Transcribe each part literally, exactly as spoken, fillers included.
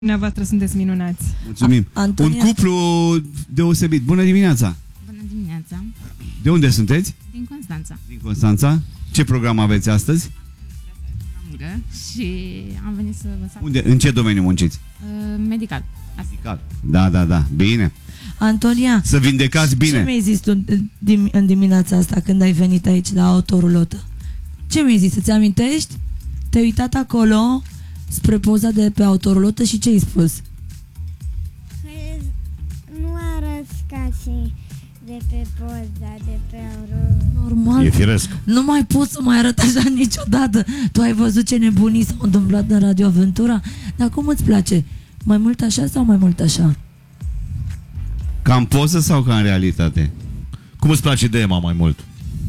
Dumneavoastră sunteți minunați. Mulțumim. Antonia... Un cuplu deosebit. Bună dimineața! Bună dimineața! De unde sunteți? Din Constanța. Din Constanța. Ce program aveți astăzi? Și am venit să vă salut. Unde? În ce domeniu munciți? Uh, medical. Medical. Da, da, da. Bine. Antonia, să vindecați bine. Ce mi-ai zis tu în dimineața asta când ai venit aici la autorulotă? Ce mi-ai zis? Îți amintești? Te-ai uitat acolo spre poza de pe autorulotă și ce ai spus? Nu arăți ca și de pe poza de pe autorulotă. Normal. E firesc. Nu mai poți să mai arăt așa niciodată. Tu ai văzut ce nebunii s-au întâmplat în Radio Aventura? Dar cum îți place? Mai mult așa sau mai mult așa? Ca în poză sau ca în realitate? Cum îți place de Emma mai mult?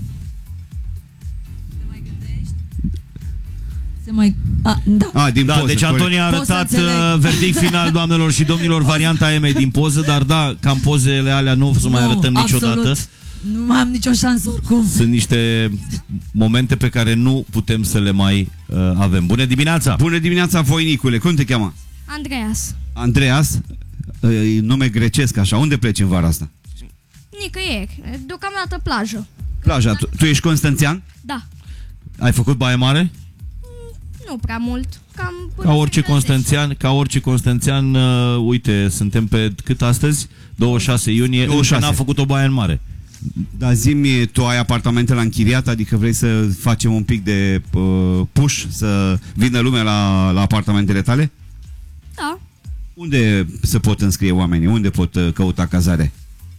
Te mai gândești? Se mai... A, da. A, din da, poză, deci Antonia a arătat uh, verdict final, doamnelor și domnilor, varianta Emei din poză, dar da, cam pozele alea nu o să mai arătăm niciodată. Absolut. Nu mai am nicio șansă oricum. Sunt niște momente pe care nu putem să le mai uh, avem. Bună dimineața! Bună dimineața, voinicule! Cum te cheamă? Andreas. Andreas? E nume grecesc așa. Unde pleci în vara asta? Nicăieri. Deocamdată plajă. Plaja. Tu, tu ești constanțean? Da. Ai făcut baie mare? Nu prea mult. Cam Ca orice constanțean, ca orice constanțean, uh, uite, suntem pe cât astăzi? douăzeci și șase iunie, douăzeci și șase. N-a făcut o baie în mare. Dar zi-mi, tu ai apartamente la închiriat, adică vrei să facem un pic de uh, push, să vină lumea la, la apartamentele tale? Da. Unde se pot înscrie oamenii? Unde pot uh, căuta cazare?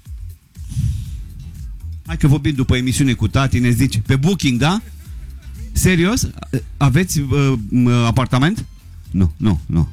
Hai că vorbim după emisiune cu tati, ne zici, pe Booking, da? Serios? Aveți uh, apartament? Nu, nu, nu.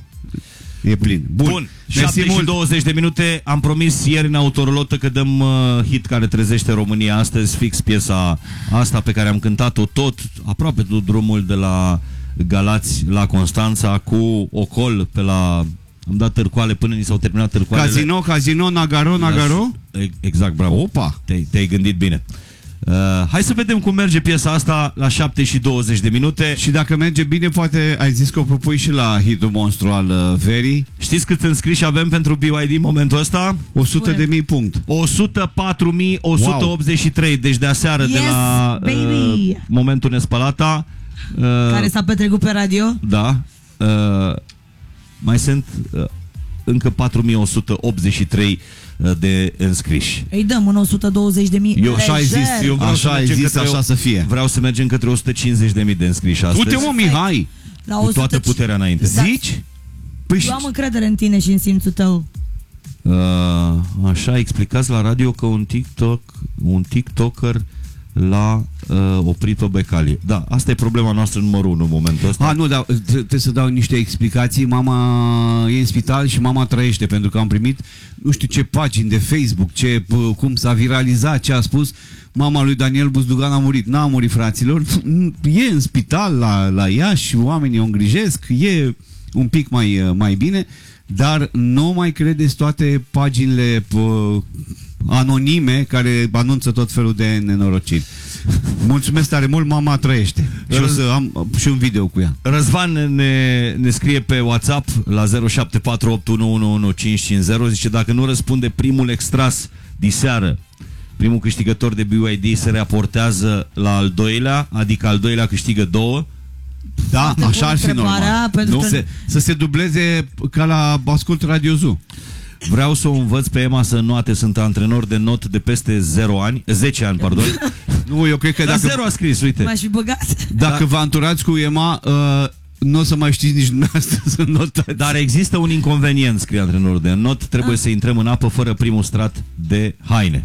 E plin. Bun. Bun. șapte și douăzeci de minute. Am promis ieri în autorulotă că dăm uh, hit care trezește România astăzi, fix piesa asta pe care am cântat-o tot, aproape tot drumul de la Galați la Constanța, cu Ocol pe la... Am dat târcoale până ni s-au terminat târcoalele. Casino, Casino, Nagaro, Nagaro? Exact, bravo. Opa! Te-ai, te-ai gândit bine. Uh, hai să vedem cum merge piesa asta la șapte și douăzeci de minute. Și dacă merge bine, poate ai zis că o propui și la hitul monstru al uh, verii. Știți cât înscriși avem pentru B Y D în momentul ăsta? o sută de mii punct. o sută patru mii o sută optzeci și trei. Deci de aseară, yes, de la uh, momentul nespălata, uh, care s-a petrecut pe radio. Da. Uh, mai sunt uh, încă patru mii o sută optzeci și trei de înscriși. Îi dăm în o sută douăzeci de mii. Eu așa ai zis, eu vreau așa ai zis, către, așa să fie. Vreau să mergem către o sută cincizeci de mii de înscriși astăzi. Uite mă, Mihai! La cu toată puterea înainte. Da. Zici? Păi eu am încredere în tine și în simțul tău. Uh, așa, explicați la radio că un TikTok, un TikToker l-a uh, oprit pe becalie. Da, asta e problema noastră numărul unu în momentul ăsta. A, nu, dar trebuie să dau niște explicații. Mama e în spital și mama trăiește, pentru că am primit nu știu ce pagini de Facebook, ce, cum s-a viralizat, ce a spus. Mama lui Daniel Buzdugan a murit. N-a murit, fraților. E în spital la, la Iași, oamenii o îngrijesc, e un pic mai, mai bine, dar nu mai credeți toate paginile pă, anonime care anunță tot felul de nenorociri. Mulțumesc tare mult, mama trăiește. Și o să am și un video cu ea. Răzvan ne, ne scrie pe WhatsApp la zero șapte patru opt unu unu unu cinci cinci zero. Zice, dacă nu răspunde primul extras diseară, primul câștigător de B Y D se raportează la al doilea, adică al doilea câștigă două. Da, așa ar fi normal. Nu? Se, să se dubleze ca la Ascult Radio Zoo. Vreau să o învăț pe Emma să noate. Sunt antrenor de not de peste zero ani, zece ani, pardon. Nu, eu cred că Dar dacă... zero a scris, uite. M-aș fi băgat. Dacă da. vă anturați cu Emma, uh, nu o să mai știți nici dumneavoastră să notați. Dar există un inconvenient, scrie antrenorul de not. Trebuie ah. să intrăm în apă fără primul strat de haine.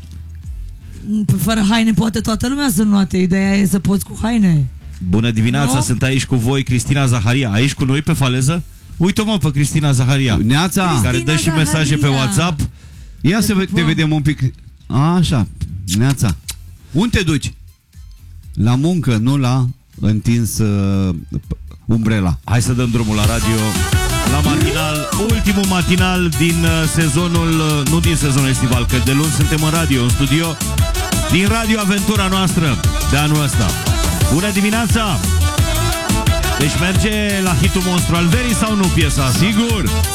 Fără haine poate toată lumea să noate. Ideea e să poți cu haine. Bună dimineața, no? Sunt aici cu voi, Cristina Zaharia. Aici cu noi pe faleză? Uite-mă pe Cristina Zaharia, Neața, care Cristina dă și Zaharia. mesaje pe WhatsApp. Ia să te vedem un pic. A, așa, Neața. Unde te duci? La muncă, nu la întins uh, umbrela. Hai să dăm drumul la radio, la matinal, ultimul matinal din uh, sezonul, uh, nu din sezonul estival, că de luni suntem în radio, în studio, din Radio Aventura noastră de anul ăsta. Bună dimineața! Deci merge la hitul monstru al verii sau nu piesa asta? Sigur!